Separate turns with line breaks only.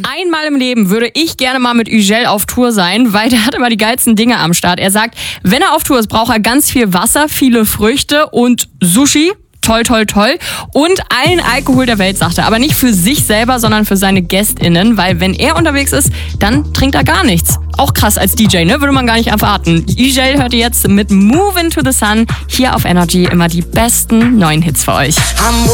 Einmal im Leben würde ich gerne mal mit Yücel auf Tour sein, weil der hat immer die geilsten Dinge am Start. Er sagt, wenn er auf Tour ist, braucht er ganz viel Wasser, viele Früchte und Sushi. Toll, toll, toll. Und allen Alkohol der Welt, sagt er. Aber nicht für sich selber, sondern für seine GästInnen. Weil wenn er unterwegs ist, dann trinkt er gar nichts. Auch krass als DJ, ne? Würde man gar nicht erwarten. Yücel hört ihr jetzt mit Move Into the Sun hier auf Energy. Immer die besten neuen Hits für euch.